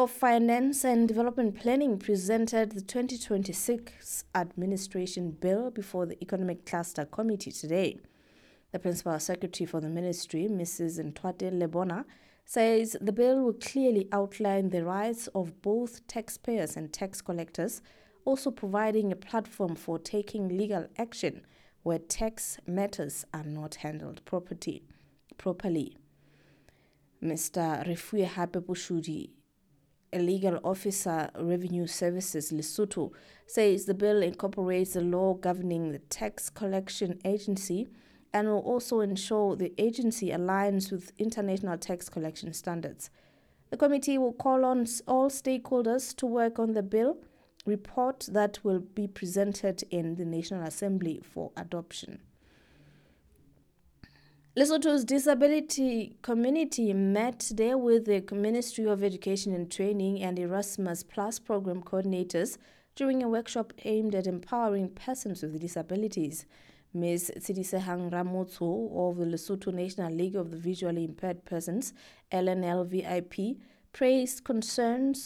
of Finance and Development Planning presented the 2026 Administration Bill before the Economic Cluster Committee today. The Principal Secretary for the Ministry, Mrs. Ntwate Lebona, says the bill will clearly outline the rights of both taxpayers and tax collectors, also providing a platform for taking legal action where tax matters are not handled properly. Mr. Refuye Hape Bushudi, a legal officer, Revenue Services Lesotho, says the bill incorporates the law governing the tax collection agency and will also ensure the agency aligns with international tax collection standards. The committee will call on all stakeholders to work on the bill report that will be presented in the National Assembly for adoption. Lesotho's disability community met today with the Ministry of Education and Training and Erasmus Plus program coordinators during a workshop aimed at empowering persons with disabilities. Ms. Tsidisehang Ramotso of the Lesotho National League of the Visually Impaired Persons, LNLVIP, raised concerns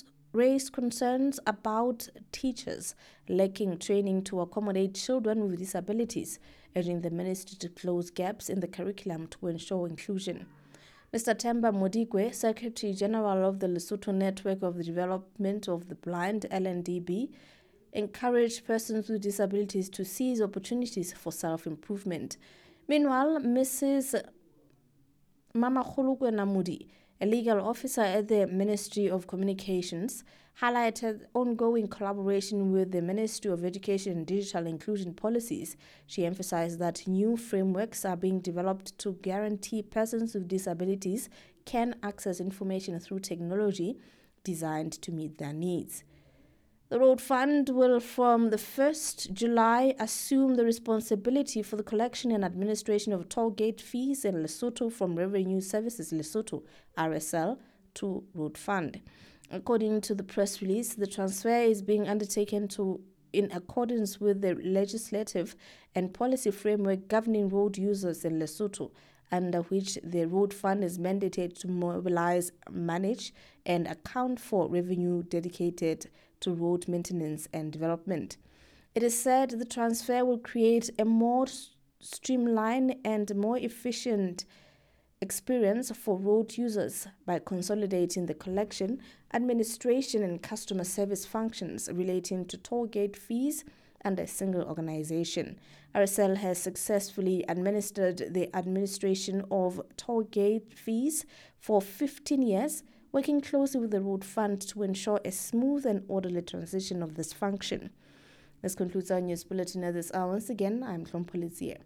about teachers lacking training to accommodate children with disabilities, urging the ministry to close gaps in the curriculum to ensure inclusion. Mr. Themba Modikwe, Secretary General of the Lesotho Network of the Development of the Blind, LNDB, encouraged persons with disabilities to seize opportunities for self-improvement. Meanwhile, Mrs. Mama Khulukwe Namudi, a legal officer at the Ministry of Communications, highlighted ongoing collaboration with the Ministry of Education and Digital Inclusion Policies. She emphasized that new frameworks are being developed to guarantee persons with disabilities can access information through technology designed to meet their needs. The Road Fund will, from the 1st July, assume the responsibility for the collection and administration of toll gate fees in Lesotho from Revenue Services Lesotho, RSL, to Road Fund. According to the press release, the transfer is being undertaken in accordance with the legislative and policy framework governing road users in Lesotho, under which the Road Fund is mandated to mobilize, manage, and account for revenue dedicated to road maintenance and development. It is said the transfer will create a more streamlined and more efficient experience for road users by consolidating the collection, administration, and customer service functions relating to toll gate fees under a single organization. RSL has successfully administered the administration of toll gate fees for 15 years, working closely with the Road Fund to ensure a smooth and orderly transition of this function. This concludes our news bulletin at this hour. Once again, I'm Klompolizier.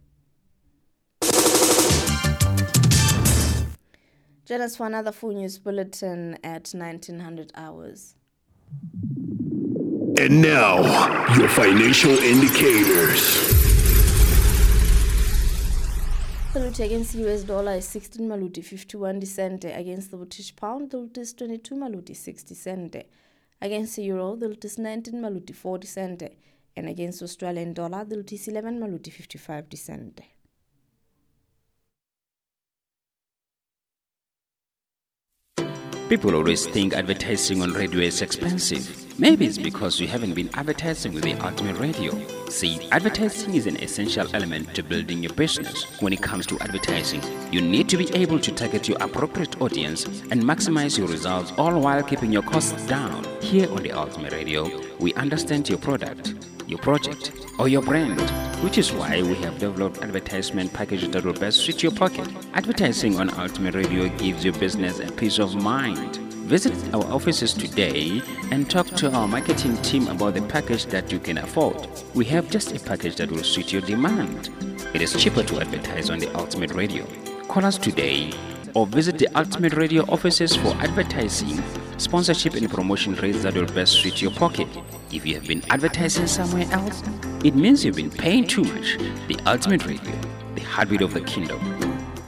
Join us for another full news bulletin at 1900 hours. And now, your financial indicators. The rupee against the US dollar is 16 maluti 51 cent. Against the British pound, the rupee is 22 maluti 60 cent. Against the euro, the rupee is 19 maluti 40 cent. And against the Australian dollar, the rupee is 11 maluti 55 cent. People always think advertising on radio is expensive. Maybe it's because you haven't been advertising with the Ultimate Radio. See, advertising is an essential element to building your business. When it comes to advertising, you need to be able to target your appropriate audience and maximize your results, all while keeping your costs down. Here on the Ultimate Radio, we understand your product, your project, or your brand, which is why we have developed advertisement packages that will best suit your pocket. Advertising on Ultimate Radio gives your business a peace of mind. Visit our offices today and talk to our marketing team about the package that you can afford. We have just a package that will suit your demand. It is cheaper to advertise on the Ultimate Radio. Call us today or visit the Ultimate Radio offices for advertising, sponsorship, and promotion rates that will best suit your pocket. If you have been advertising somewhere else, it means you've been paying too much. The Ultimate Radio, the heartbeat of the kingdom.